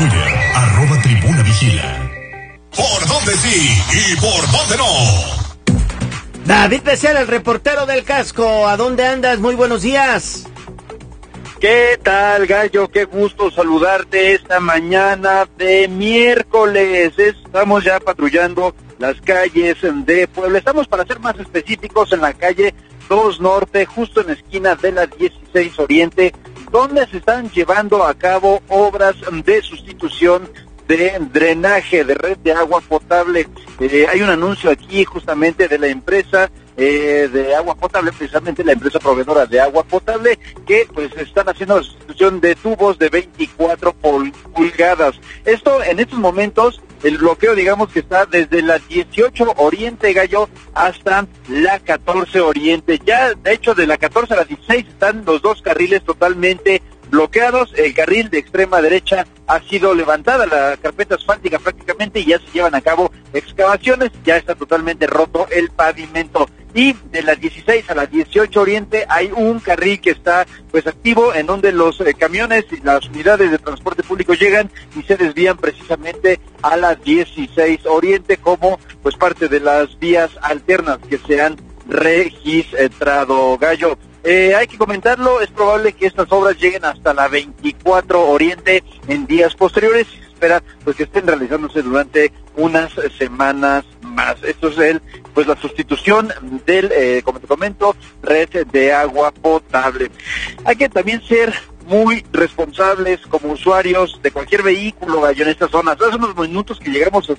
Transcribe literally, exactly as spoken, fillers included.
Twitter, arroba Tribuna Vigila. ¿Por dónde sí y por dónde no? David Becerra, el reportero del casco. ¿A dónde andas? Muy buenos días. ¿Qué tal, Gallo? Qué gusto saludarte esta mañana de miércoles. Estamos ya patrullando las calles de Puebla. Estamos, para ser más específicos, en la calle dos Norte, justo en la esquina de la dieciséis Oriente, donde se están llevando a cabo obras de sustitución de drenaje, de red de agua potable. Eh, hay un anuncio aquí justamente de la empresa eh, de agua potable, precisamente la empresa proveedora de agua potable, que pues están haciendo la sustitución de tubos de veinticuatro pulgadas. Esto, en estos momentos, el bloqueo, digamos que está desde la dieciocho Oriente, Gallo, hasta la catorce Oriente. Ya, de hecho, de la catorce a la dieciséis están los dos carriles totalmente bloqueados. El carril de extrema derecha ha sido levantada, la carpeta asfáltica prácticamente, y ya se llevan a cabo excavaciones. Ya está totalmente roto el pavimento. Y de la dieciséis a la dieciocho Oriente hay un carril que está pues activo, en donde los eh, camiones y las unidades de transporte público llegan y se desvían precisamente a la dieciséis Oriente, como pues parte de las vías alternas que se han registrado, Gallo. Eh, hay que comentarlo, es probable que estas obras lleguen hasta la veinticuatro Oriente en días posteriores, y se espera pues que estén realizándose durante unas semanas más. Esto es el, pues la sustitución del, eh, como te comento, red de agua potable. Hay que también ser muy responsables como usuarios de cualquier vehículo, Gallo, en estas zonas. Hace unos minutos que llegamos a